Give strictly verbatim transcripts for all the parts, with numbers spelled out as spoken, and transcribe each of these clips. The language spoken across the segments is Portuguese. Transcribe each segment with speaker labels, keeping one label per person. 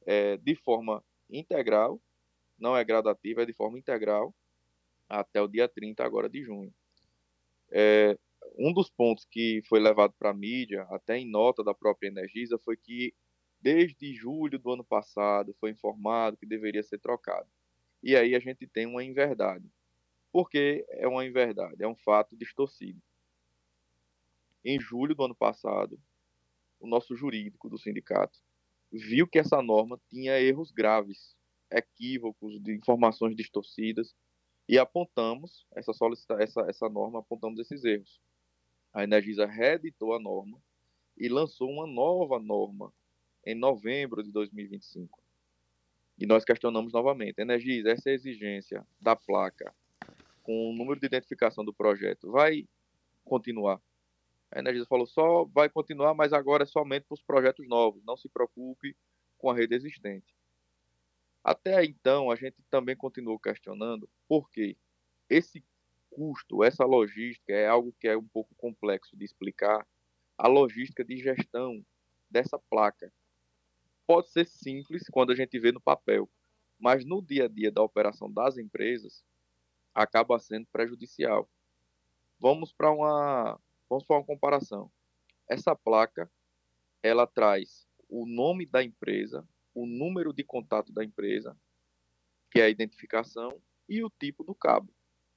Speaker 1: é, de forma integral, não é gradativa, é de forma integral, até o dia trinta agora de junho. É, um dos pontos que foi levado para a mídia, até em nota da própria Energisa, foi que desde julho do ano passado foi informado que deveria ser trocado. E aí a gente tem uma inverdade. Por que é uma inverdade? É um fato distorcido. Em julho do ano passado, o nosso jurídico do sindicato viu que essa norma tinha erros graves, equívocos, de informações distorcidas, e apontamos essa, solicita essa, essa norma, apontamos esses erros. A Energisa reeditou a norma e lançou uma nova norma em novembro de dois mil e vinte e cinco. E nós questionamos novamente: Energisa, essa exigência da placa com o número de identificação do projeto vai continuar? A Energisa falou: só vai continuar, mas agora é somente para os projetos novos, não se preocupe com a rede existente. Até então, a gente também continuou questionando por quê. Esse custo, essa logística é algo que é um pouco complexo de explicar. A logística de gestão dessa placa pode ser simples quando a gente vê no papel, mas no dia a dia da operação das empresas acaba sendo prejudicial. Vamos para uma, vamos para uma comparação. Essa placa, ela traz o nome da empresa, o número de contato da empresa, que é a identificação, e o tipo do cabo.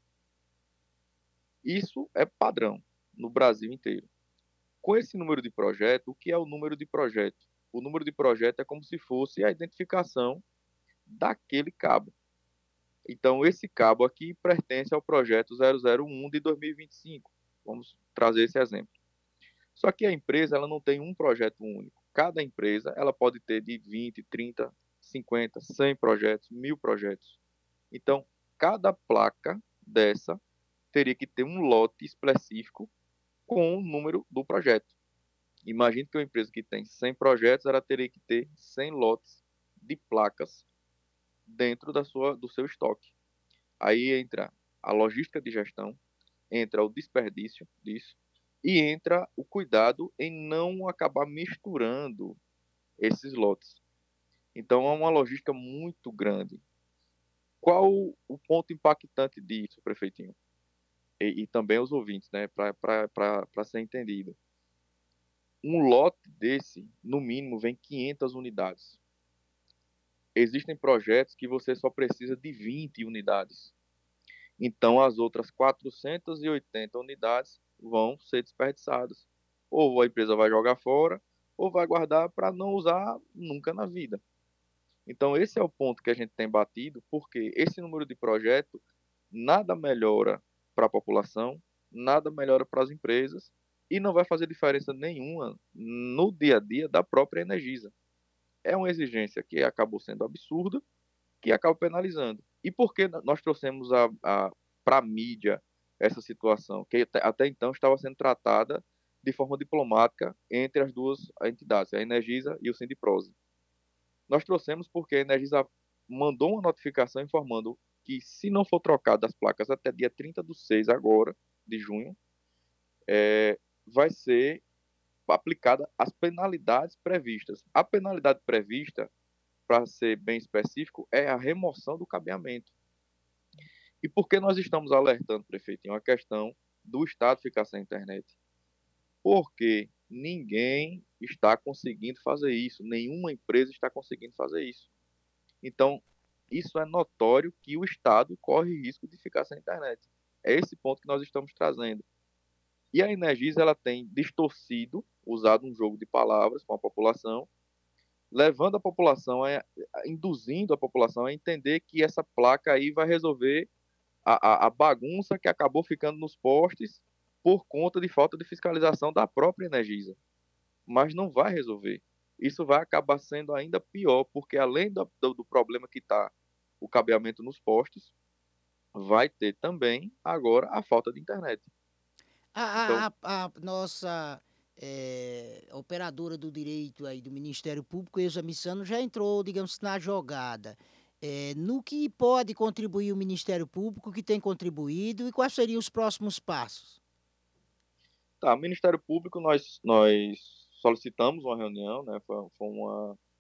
Speaker 1: Isso é padrão no Brasil inteiro. Com esse número de projeto, o que é o número de projeto? O número de projeto é como se fosse a identificação daquele cabo. Então, esse cabo aqui pertence ao projeto zero zero um de dois mil e vinte e cinco. Vamos trazer esse exemplo. Só que a empresa ela não tem um projeto único. Cada empresa ela pode ter de vinte, trinta, cinquenta, cem projetos, mil projetos. Então, cada placa dessa teria que ter um lote específico com o número do projeto. Imagine que uma empresa que tem cem projetos, ela teria que ter cem lotes de placas dentro da sua, do seu estoque. Aí entra a logística de gestão, entra o desperdício disso e entra o cuidado em não acabar misturando esses lotes. Então é uma logística muito grande. Qual o ponto impactante disso, prefeitinho? E, e também os ouvintes, né, para ser entendido. Um lote desse, no mínimo, vem quinhentas unidades. Existem projetos que você só precisa de vinte unidades. Então, as outras quatrocentas e oitenta unidades vão ser desperdiçadas. Ou a empresa vai jogar fora, ou vai guardar para não usar nunca na vida. Então, esse é o ponto que a gente tem batido, porque esse número de projetos nada melhora para a população, nada melhora para as empresas e não vai fazer diferença nenhuma no dia a dia da própria Energisa. É uma exigência que acabou sendo absurda, que acaba penalizando. E por que nós trouxemos a, a, para a mídia essa situação, que até, até então estava sendo tratada de forma diplomática entre as duas entidades, a Energisa e o Sindiprose? Nós trouxemos porque a Energisa mandou uma notificação informando que se não for trocado as placas até dia trinta de seis agora, de junho, é, vai ser aplicada as penalidades previstas. A penalidade prevista, para ser bem específico, é a remoção do cabeamento. E por que nós estamos alertando, prefeito? É uma questão do Estado ficar sem internet. Porque ninguém está conseguindo fazer isso, nenhuma empresa está conseguindo fazer isso. Então, isso é notório que o Estado corre risco de ficar sem internet. É esse ponto que nós estamos trazendo. E a Energisa ela tem distorcido, usado um jogo de palavras com a população, levando a população, a, a, induzindo a população a entender que essa placa aí vai resolver a, a, a bagunça que acabou ficando nos postes por conta de falta de fiscalização da própria Energisa. Mas não vai resolver. Isso vai acabar sendo ainda pior, porque além do, do, do problema que está o cabeamento nos postes, vai ter também agora a falta de internet.
Speaker 2: A,
Speaker 1: Então,
Speaker 2: a, a, a nossa eh, operadora do direito aí do Ministério Público, Elza Missano, já entrou, digamos, na jogada. Eh, no que pode contribuir o Ministério Público, que tem contribuído, e quais seriam os próximos passos?
Speaker 1: tá, Ministério Público, nós, nós solicitamos uma reunião, né? Foi, foi uma,